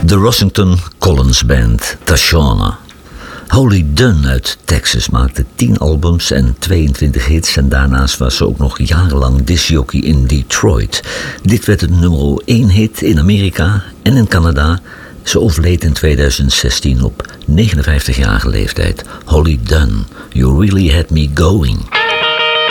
De Rossington Collins Band, Tashawna. Holly Dunn uit Texas maakte 10 albums en 22 hits en daarnaast was ze ook nog jarenlang discjockey in Detroit. Dit werd het nummer 1 hit in Amerika en in Canada. Ze overleed in 2016 op 59-jarige leeftijd. Holly Dunn, You Really Had Me Going.